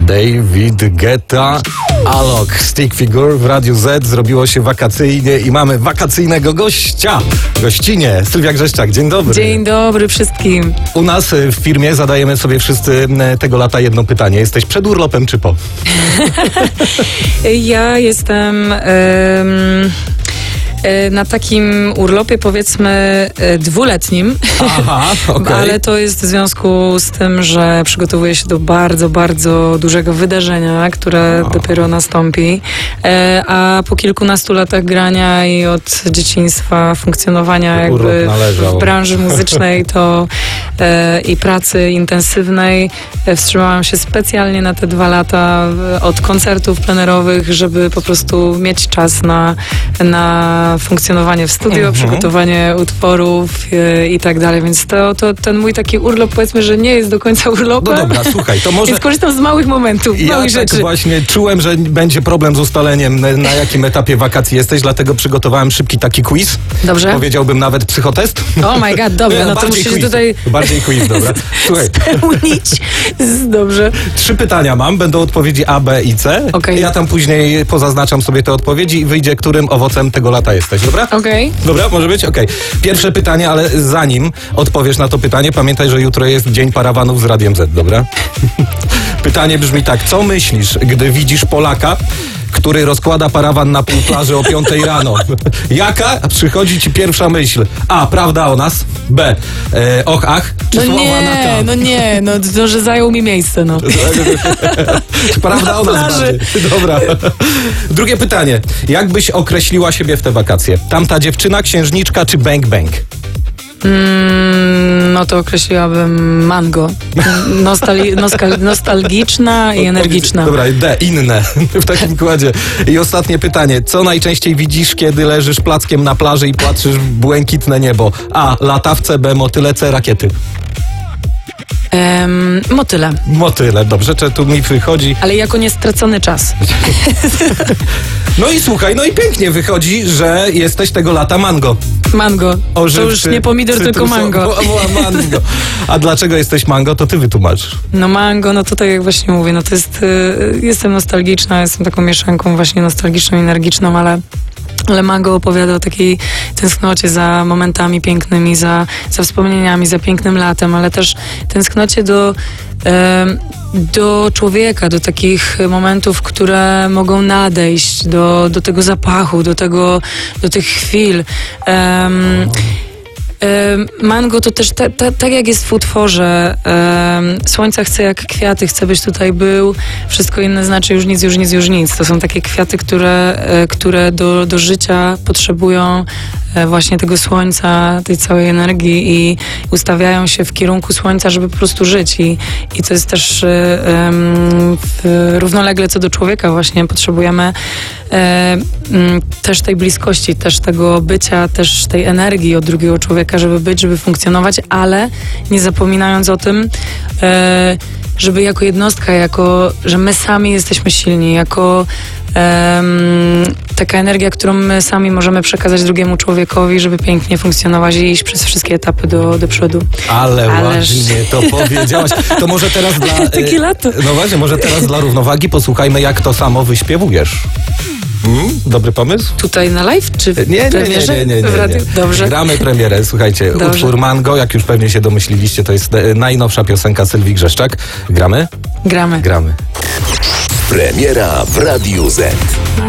David Guetta, Alok, Stick Figure w Radiu Z. Zrobiło się wakacyjnie i mamy wakacyjnego gościnie. Sylwia Grzeszczak, dzień dobry. Dzień dobry wszystkim. U nas w firmie zadajemy sobie wszyscy tego lata jedno pytanie. Jesteś przed urlopem czy po? Ja jestem na takim urlopie, powiedzmy, 2-letnim. Aha, okej. Ale to jest w związku z tym, że przygotowuję się do bardzo, bardzo dużego wydarzenia, które dopiero nastąpi. A po kilkunastu latach grania i od dzieciństwa funkcjonowania jakby w branży muzycznej to i pracy intensywnej wstrzymałam się specjalnie na te 2 lata od koncertów plenerowych, żeby po prostu mieć czas na funkcjonowanie w studio, przygotowanie utworów i tak dalej, więc to ten mój taki urlop, powiedzmy, że nie jest do końca urlopem. No dobra, słuchaj, to może... Więc korzystam z małych momentów, małych rzeczy. Tak właśnie czułem, że będzie problem z ustaleniem, na jakim etapie wakacji jesteś, dlatego przygotowałem szybki taki quiz. Dobrze. Powiedziałbym nawet psychotest. Oh my god, dobra, no to musisz quiz. tutaj... Bardziej quiz, dobra. Słuchaj. Spełnić. Dobrze. 3 pytania mam, będą odpowiedzi A, B i C. Okay. Ja tam później pozaznaczam sobie te odpowiedzi i wyjdzie, którym owocem tego lata jesteś, dobra? Okej. Dobra, może być? Okej. Pierwsze pytanie, ale zanim odpowiesz na to pytanie, pamiętaj, że jutro jest Dzień Parawanów z Radiem Z, dobra? Pytanie brzmi tak, co myślisz, gdy widzisz Polaka, który rozkłada parawan na pół plaży o 5 rano? Jaka przychodzi ci pierwsza myśl? A, prawda o nas? B, och, ach, czy słowa na K? No to, że zajął mi miejsce, no. Prawda o nas bardziej. Dobra. Drugie pytanie. Jak byś określiła siebie w te wakacje? Tamta dziewczyna, księżniczka czy bang bang? No to określiłabym mango. Nostalgiczna i energiczna. Dobra, D, inne w takim kładzie. I ostatnie pytanie. Co najczęściej widzisz, kiedy leżysz plackiem na plaży i patrzysz w błękitne niebo? A, latawce, B, motyle, C, rakiety. Motyle. Motyle, dobrze, czy tu mi wychodzi? Ale jako niestracony czas. No i słuchaj, no i pięknie wychodzi, że jesteś tego lata mango. Mango. Ożywczy, to już nie pomidor, tylko mango. Mango. A dlaczego jesteś mango, to ty wytłumacz. No mango, no to tak jak właśnie mówię, no to jest, jestem nostalgiczna, jestem taką mieszanką właśnie nostalgiczną i energiczną, ale mango opowiada o takiej tęsknocie za momentami pięknymi, za wspomnieniami, za pięknym latem, ale też tęsknocie do człowieka, do takich momentów, które mogą nadejść, do tego zapachu, do tych chwil. Mango to też tak jak jest w utworze, słońca chce jak kwiaty, chce byś tutaj był, wszystko inne znaczy już nic. To są takie kwiaty, które do życia potrzebują właśnie tego słońca, tej całej energii i ustawiają się w kierunku słońca, żeby po prostu żyć i to jest też równolegle co do człowieka właśnie potrzebujemy też tej bliskości, też tego bycia, też tej energii od drugiego człowieka, żeby być, żeby funkcjonować, ale nie zapominając o tym, żeby jako jednostka, że my sami jesteśmy silni, jako taka energia, którą my sami możemy przekazać drugiemu człowiekowi, żeby pięknie funkcjonować i iść przez wszystkie etapy do przodu. Ale ładnie to powiedziałaś. To może teraz dla... Takie lato. No właśnie, może teraz dla równowagi posłuchajmy, jak to samo wyśpiewujesz. Dobry pomysł? Tutaj na live, czy w premierze? Nie. W radiu? Dobrze. Gramy premierę, słuchajcie. Dobrze. Utwór Mango, jak już pewnie się domyśliliście, to jest najnowsza piosenka Sylwii Grzeszczak. Gramy? Gramy. Gramy. Premiera w Radiu Z.